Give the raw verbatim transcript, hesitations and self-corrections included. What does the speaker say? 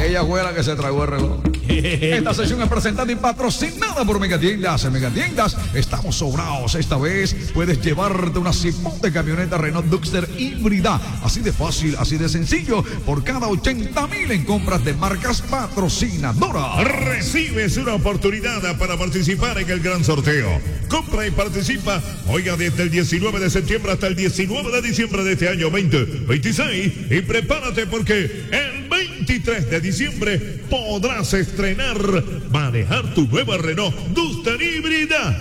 aquella abuela que se tragó el reloj. Esta sesión es presentada y patrocinada por Megatiendas. En Megatiendas estamos sobrados. Esta vez puedes llevarte una cipote camioneta Renault Duster híbrida. Así de fácil, así de sencillo. Por cada ochenta mil en compras de marcas patrocinadoras. Recibes una oportunidad para participar en el gran sorteo. Compra y participa. Oiga, desde el diecinueve de septiembre hasta el diecinueve de diciembre de este año veinte veintiséis. Y prepárate porque el veintitrés de diciembre podrás estrenar, manejar tu nueva Renault Duster híbrida.